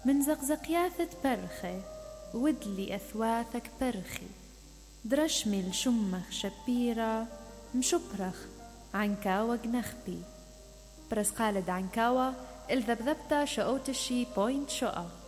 من زقزقياثة برخي ودلي أثواثك برخي درشمي الشمخ شبيرة مشبرخ عنكاوة جنخبي برسقالد عنكاوة الذبذبتا شقوتشي بوينت شقا.